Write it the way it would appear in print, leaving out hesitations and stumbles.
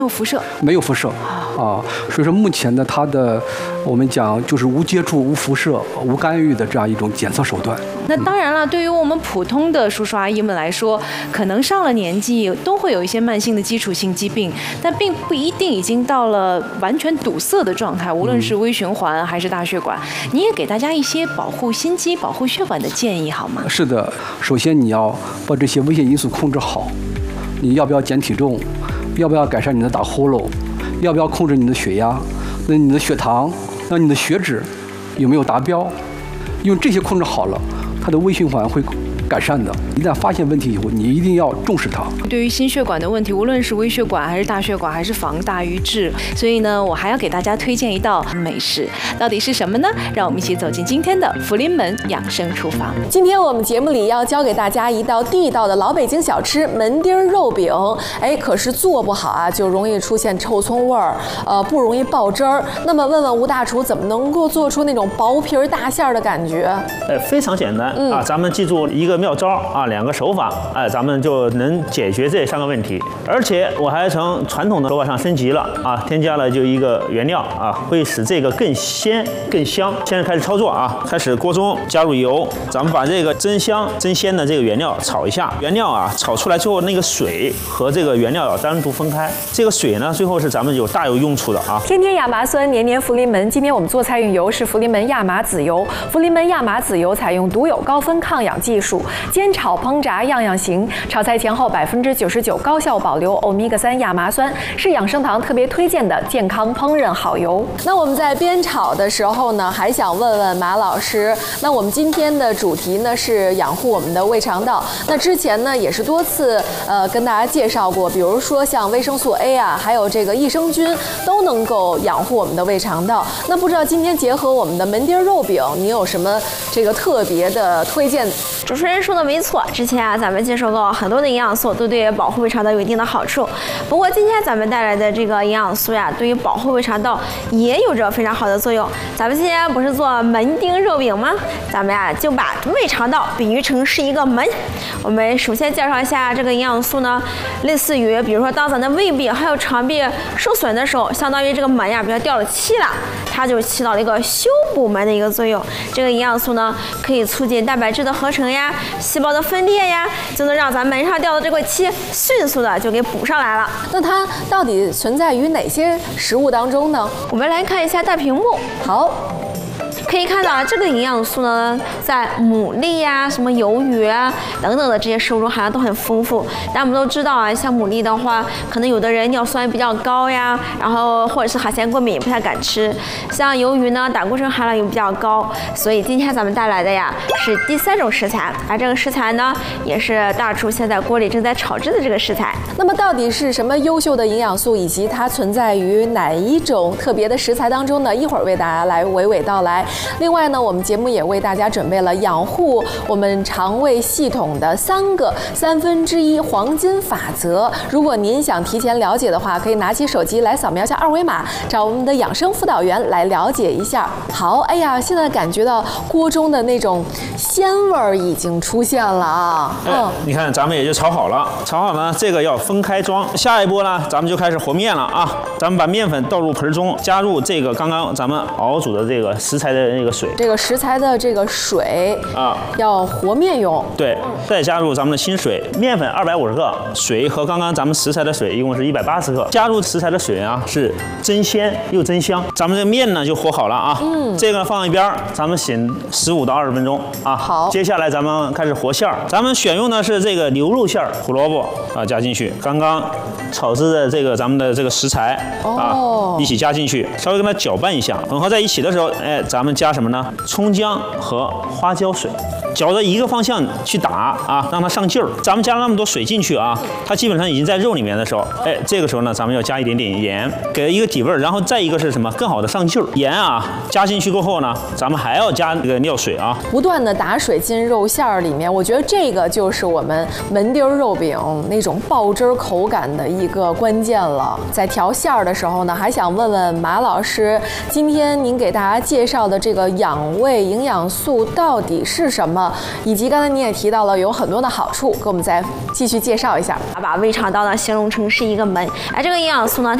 没有辐射， 没有辐射啊，所以说目前的它的我们讲就是无接触、无辐射、无干预的这样一种检测手段。 那当然了，对于我们普通的叔叔阿姨们来说，可能上了年纪都会有一些慢性的基础性疾病，但并不一定已经到了完全堵塞的状态，无论是微循环还是大血管。你也给大家一些保护心肌、保护血管的建议好吗？ 是的，首先你要把这些危险因素控制好，你要不要减体重？要不要改善你的打呼噜？要不要控制你的血压？那你的血糖？那你的血脂有没有达标？用这些控制好了，它的微循环会改善的。一旦发现问题以后，你一定要重视它。 对于心血管的问题，无论是微血管还是大血管，还是防大于治。所以呢，我还要给大家推荐一道美食，到底是什么呢？让我们一起走进今天的福临门养生厨房。 今天我们节目里要教给大家一道地道的老北京小吃——门钉肉饼。可是做不好啊，就容易出现臭葱味儿，不容易爆汁儿。那么问问吴大厨，怎么能够做出那种薄皮儿大馅儿的感觉？ 非常简单啊，咱们记住一个妙招啊，2个手法，咱们就能解决这3个问题。而且我还从传统的手法上升级了啊，添加了就一个原料啊，会使这个更鲜更香。现在开始操作啊，开始锅中加入油，咱们把这个增香增鲜的这个原料炒一下。原料啊炒出来之后，那个水和这个原料要单独分开。这个水呢，最后是咱们大有用处的啊。 天天亚麻酸，年年福临门。今天我们做菜用油是福临门亚麻籽油。福临门亚麻籽油采用独有高分抗氧技术，煎炒烹炸样样行。炒菜前后99%高效保留欧米伽3亚麻酸，是养生堂特别推荐的健康烹饪好油。那我们在煸炒的时候呢，还想问问马老师，那我们今天的主题呢是养护我们的胃肠道。那之前呢也是多次跟大家介绍过，比如说像维生素 A 啊，还有这个益生菌都能够养护我们的胃肠道。那不知道今天结合我们的门钉肉饼，你有什么这个特别的推荐？ 主持人说的没错，之前咱们介绍过很多的营养素都对保护胃肠道有一定的好处。不过今天咱们带来的这个营养素呀，对于保护胃肠道也有着非常好的作用。咱们今天不是做门钉肉饼吗？咱们呀就把胃肠道比喻成是一个门。我们首先介绍一下这个营养素呢，类似于比如说当咱的胃壁还有肠壁受损的时候，相当于这个门呀比较掉了漆了，它就起到了一个修补门的一个作用。这个营养素呢可以促进蛋白质的合成呀，细胞的分裂呀，就能让咱门上掉的这块漆迅速的就给补上来了。 那它到底存在于哪些食物当中呢？ 我们来看一下大屏幕。 好。 可以看到这个营养素呢，在牡蛎呀、什么鱿鱼啊等等的这些食物中含量都很丰富。但我们都知道啊，像牡蛎的话，可能有的人尿酸比较高呀，然后或者是海鲜过敏不太敢吃。像鱿鱼呢，胆固醇含量也比较高，所以今天咱们带来的呀是第3种食材，而这个食材呢，也是大厨现在锅里正在炒制的这个食材。 那么到底是什么优秀的营养素，以及它存在于哪一种特别的食材当中呢？一会儿为大家来娓娓道来。另外呢，我们节目也为大家准备了养护我们肠胃系统的3个1/3黄金法则。如果您想提前了解的话，可以拿起手机来扫描一下2维码，找我们的养生辅导员来了解一下。好，哎呀，现在感觉到锅中的那种鲜味儿已经出现了啊！ 你看咱们也就炒好了，炒好了这个要分开装。下一步呢，咱们就开始和面了啊！咱们把面粉倒入盆中，加入这个刚刚咱们熬煮的这个食材的那个水， 这个食材的这个水啊，要和面用。 对，再加入咱们的清水，面粉250克，水和刚刚咱们食材的水一共是180克。加入食材的水啊，是增鲜又增香。咱们这个面呢就和好了啊，这个放一边，咱们醒15到20分钟啊。 好， 接下来咱们开始和馅儿，咱们选用的是这个牛肉馅儿，胡萝卜啊加进去，刚刚炒制的这个咱们的这个食材啊一起加进去，稍微跟它搅拌一下，混合在一起的时候，咱们加什么呢？葱姜和花椒水，搅着一个方向去打啊，让它上劲儿。咱们加了那么多水进去啊，它基本上已经在肉里面的时候，这个时候呢，咱们要加一点点盐，给它一个底味儿。然后再一个是什么？更好的上劲儿。盐啊加进去过后呢，咱们还要加这个料水啊， 不断的打水进肉馅儿里面。我觉得这个就是我们门钉肉饼那种爆汁口感的一个关键了。在调馅儿的时候呢，还想问问马老师，今天您给大家介绍的这个养胃营养素到底是什么，以及刚才你也提到了有很多的好处，给我们再继续介绍一下。 把胃肠道呢形容成是一个门，这个营养素呢。